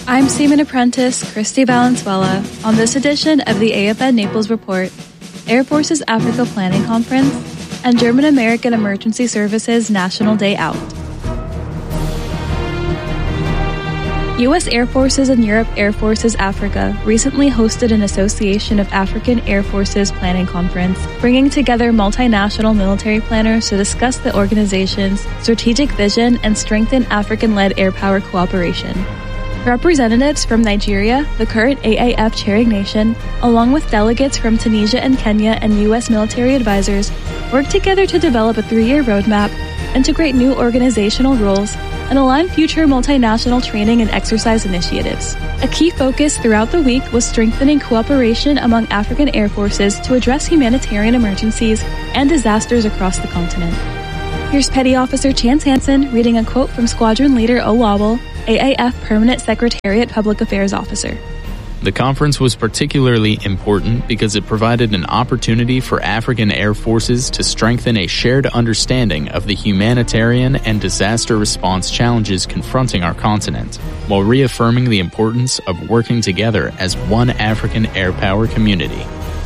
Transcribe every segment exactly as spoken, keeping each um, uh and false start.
I'm Seaman Apprentice Christy Valenzuela on this edition of the A F N Naples Report, Air Force's Africa Planning Conference, and German American Emergency Services National Day Out. U S Air Forces and Europe Air Forces Africa recently hosted an Association of African Air Forces Planning Conference, bringing together multinational military planners to discuss the organization's strategic vision and strengthen African-led air power cooperation. Representatives from Nigeria, the current A A F chairing nation, along with delegates from Tunisia and Kenya and U S military advisors, worked together to develop a three-year roadmap, integrate new organizational roles, and align future multinational training and exercise initiatives. A key focus throughout the week was strengthening cooperation among African air forces to address humanitarian emergencies and disasters across the continent. Here's Petty Officer Chance Hansen reading a quote from Squadron Leader Owawel, A A F Permanent Secretariat Public Affairs Officer. The conference was particularly important because it provided an opportunity for African air forces to strengthen a shared understanding of the humanitarian and disaster response challenges confronting our continent, while reaffirming the importance of working together as one African air power community.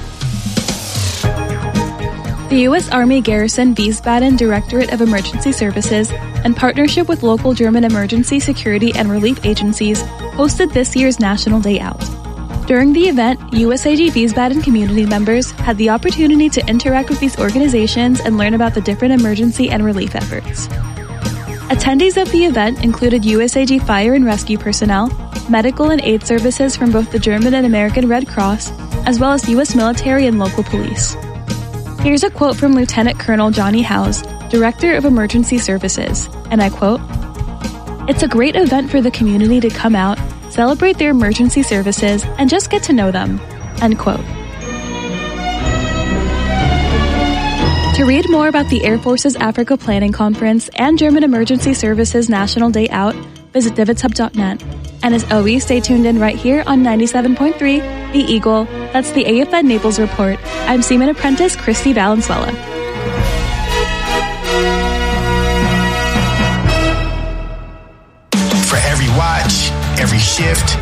The U S Army Garrison Wiesbaden Directorate of Emergency Services, in partnership with local German emergency security and relief agencies, hosted this year's National Day Out. During the event, U S A G Wiesbaden community members had the opportunity to interact with these organizations and learn about the different emergency and relief efforts. Attendees of the event included U S A G fire and rescue personnel, medical and aid services from both the German and American Red Cross, as well as U S military and local police. Here's a quote from Lieutenant Colonel Johnny Howes, Director of Emergency Services, and I quote, "It's a great event for the community to come out, celebrate their emergency services, and just get to know them," end quote. To read more about the Air Force's Africa Planning Conference and German Emergency Services National Day Out, visit divots hub dot net. And as always, stay tuned in right here on ninety-seven point three, The Eagle. That's the A F N Naples Report. I'm Seaman Apprentice Christy Valenzuela. For every watch, every shift,